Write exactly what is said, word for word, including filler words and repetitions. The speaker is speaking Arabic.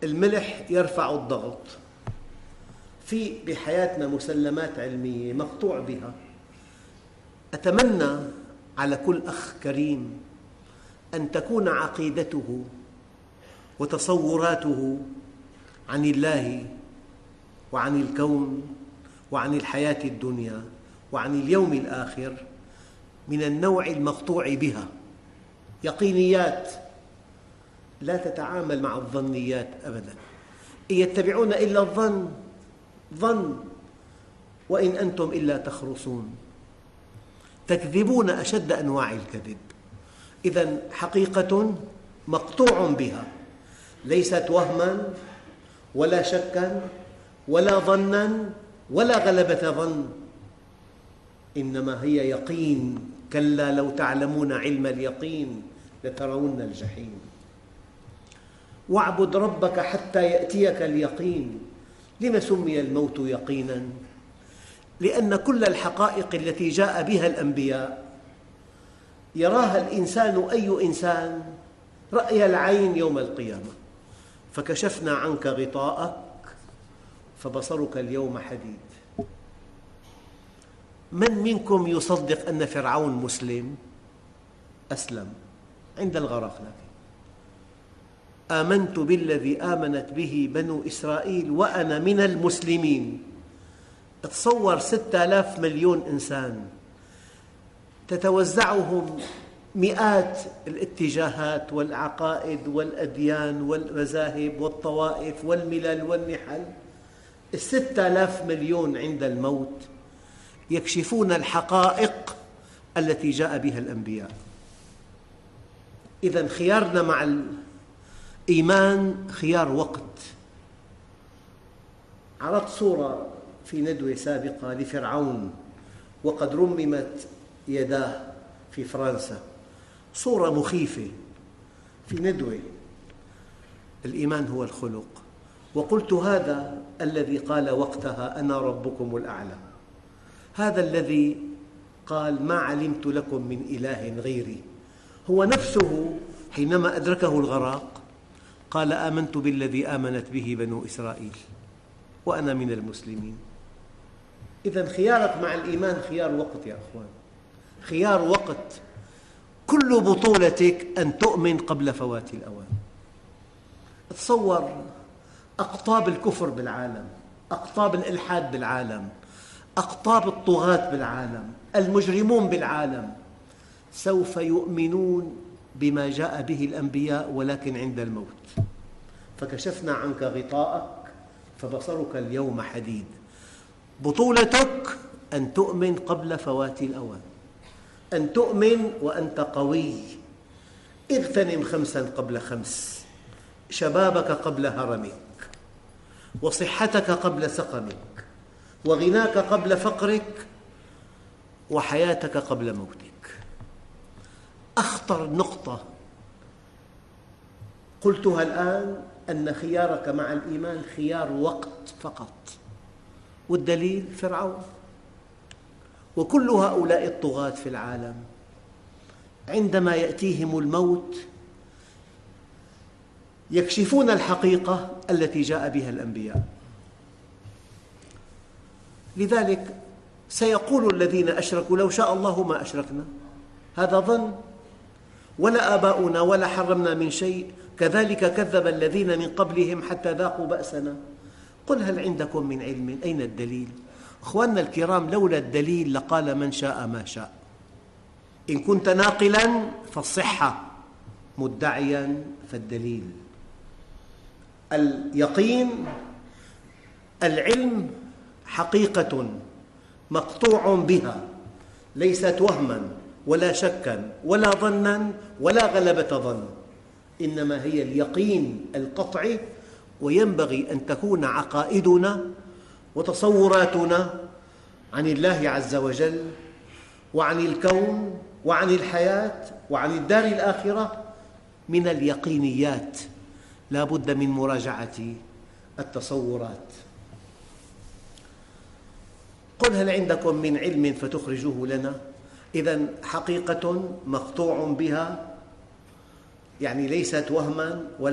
الملح يرفع الضغط. في بحياتنا مسلمات علمية مقطوع بها. أتمنى على كل أخ كريم أن تكون عقيدته وتصوراته عن الله وعن الكون وعن الحياة الدنيا وعن اليوم الآخر من النوع المقطوع بها، يقينيات لا تتعامل مع الظنيات أبداً. إن يتبعون إلا الظن ظن وإن أنتم إلا تخرصون، تكذبون أشد أنواع الكذب. إذن حقيقة مقطوع بها، ليست وهماً ولا شكاً ولا ظناً ولا غلبة ظن، إنما هي يقين. كلا لو تعلمون علم اليقين لترون الجحيم. واعبد ربك حتى يأتيك اليقين. لم سمي الموت يقيناً؟ لأن كل الحقائق التي جاء بها الأنبياء يراها الإنسان أي إنسان رأي العين يوم القيامة. فكشفنا عنك غطاءك فبصرك اليوم حديد. من منكم يصدق أن فرعون مسلم؟ أسلم عند الغرق. لكن آمنت بالذي آمنت به بنو إسرائيل وأنا من المسلمين. تصور ستة آلاف مليون إنسان تتوزعهم مئات الاتجاهات والعقائد والأديان والمذاهب والطوائف والملل والنحل. الستة آلاف مليون عند الموت يكشفون الحقائق التي جاء بها الأنبياء. إذن خيارنا مع الإيمان خيار وقت. عرضت صورة في ندوة سابقة لفرعون وقد رممت يداه في فرنسا، صورة مخيفة في ندوة. الإيمان هو الخلق. وقلت هذا الذي قال وقتها أنا ربكم الأعلى، هذا الذي قال ما علمت لكم من إله غيري، هو نفسه حينما أدركه الغرق قال آمنت بالذي آمنت به بنو إسرائيل وأنا من المسلمين. إذن خيارك مع الإيمان خيار وقت يا أخوان، خيار وقت. كل بطولتك أن تؤمن قبل فوات الأوان. تصور أقطاب الكفر بالعالم، أقطاب الإلحاد بالعالم، أقطاب الطغاة بالعالم، المجرمون بالعالم سوف يؤمنون بما جاء به الأنبياء ولكن عند الموت. فكشفنا عنك غطاءك فبصرك اليوم حديد. بطولتك أن تؤمن قبل فوات الأوان، أن تؤمن وأنت قوي. اغتنم خمساً قبل خمس: شبابك قبل هرمك، وصحتك قبل سقمك، وغناك قبل فقرك، وحياتك قبل موتك. أخطر نقطة قلتها الآن أن خيارك مع الإيمان خيار وقت فقط. والدليل فرعون وكل هؤلاء الطغاة في العالم عندما يأتيهم الموت يكشفون الحقيقة التي جاء بها الأنبياء. لذلك سيقول الذين أشركوا لو شاء الله ما أشركنا. هذا ظن، ولا آباؤنا ولا حرمنا من شيء كذلك كذب الذين من قبلهم حتى ذاقوا بأسنا. قل هل عندكم من علم؟ أين الدليل؟ أخواننا الكرام، لولا الدليل لقال من شاء ما شاء. إن كنت ناقلاً فالصحة، مدعياً فالدليل. اليقين، العلم حقيقة مقطوع بها، ليست وهماً ولا شكاً ولا ظناً ولا غلبة ظن، إنما هي اليقين القطعي. وينبغي أن تكون عقائدنا وتصوراتنا عن الله عز وجل وعن الكون وعن الحياة وعن الدار الآخرة من اليقينيات. لا بد من مراجعة التصورات. قل هل عندكم من علم فتخرجوه لنا؟ إذن حقيقة مقطوع بها، يعني ليست وهماً ولا